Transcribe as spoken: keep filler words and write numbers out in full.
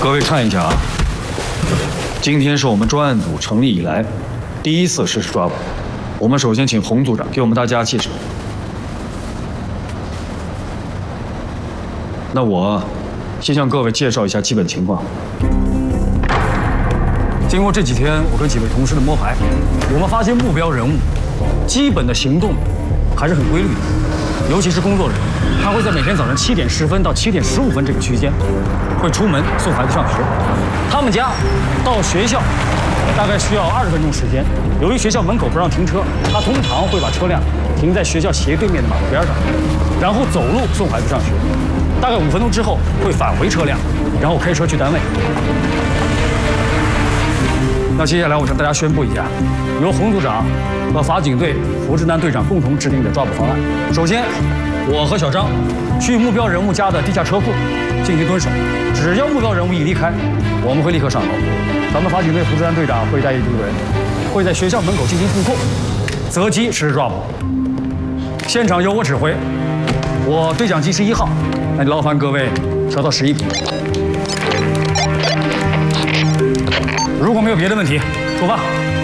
各位看一下啊，今天是我们专案组成立以来第一次实施抓捕。我们首先请洪组长给我们大家介绍。那我先向各位介绍一下基本情况。经过这几天我跟几位同事的摸排，我们发现目标人物基本的行动还是很规律的，尤其是工作人员。 他会在每天早上七点十分到七点十五分这个区间，会出门送孩子上学。他们家到学校大概需要二十分钟时间。由于学校门口不让停车，他通常会把车辆停在学校斜对面的马路边上，然后走路送孩子上学。大概五分钟之后会返回车辆，然后开车去单位。那接下来我向大家宣布一下，由洪组长和法警队胡志南队长共同制定的抓捕方案。首先， 我和小张去目标人物家的地下车库进行蹲守，只要目标人物一离开，我们会立刻上楼。咱们法警队胡志安队长会带一队人，会在学校门口进行布控，择机实施抓捕。现场由我指挥，我对讲机十一号，那就劳烦各位调到十一频。如果没有别的问题，出发。